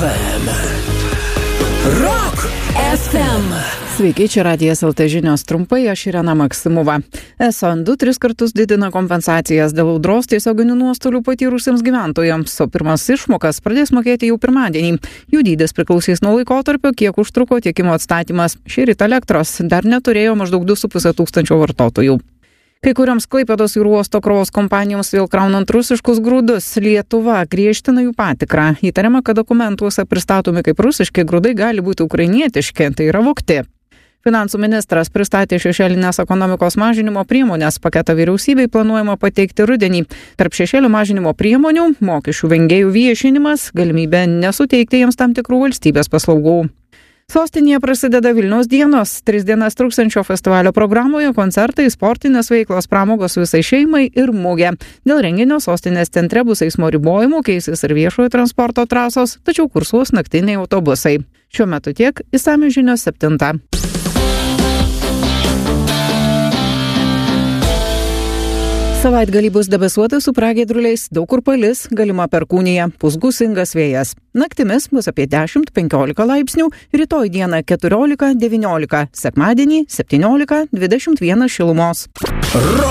FM. Rock FM. Sveiki, čia Radijas LT žinios trumpai, aš Irena Maksimova. ESO 2-3 kartus didina kompensacijas dėl audros tiesioginių nuostolių patyrusiems gyventojams, o pirmas išmokas pradės mokėti jau pirmadienį. Jų dydis priklausys nuo laikotarpio, kiek užtruko tiekimo atstatymas. Šįryt elektros dar neturėjo maždaug 2,5 tūkstančio vartotojų. Kai kurioms Klaipėdos jūrų uosto krovos kompanijoms vėl kraunant rusiškus grūdus, Lietuva griežtina jų patikrą. Įtariama, kad dokumentuose pristatomi kaip rusiški grūdai gali būti ukrainietiški, tai yra vogti. Finansų ministras pristatė šešėlinės ekonomikos mažinimo priemonės paketą vyriausybei planuojama pateikti rudenį. Tarp šešėlių mažinimo priemonių – mokesčių vengėjų viešinimas, galimybė nesuteikti jiems tam tikrų valstybės paslaugų. Sostinėje prasideda Vilniaus dienos. 3 dienas truksiančio festivalio programoje koncertai, sportinės veiklos, pramogos visai šeimai ir mugė. Dėl renginio sostinės centre bus eismo ribojimų, keisis ir viešojo transporto trasos, tačiau kursuos naktiniai autobusai. Šiuo metu tiek, išsamios žinios 7. Savaitgalį bus debesuota su pragiedruliais, daug kur palis, galima perkūnija, pūs gūsingas vėjas. Naktimis bus apie 10-15 laipsnių, rytoj dieną 14-19, sekmadienį 17-21 šilumos.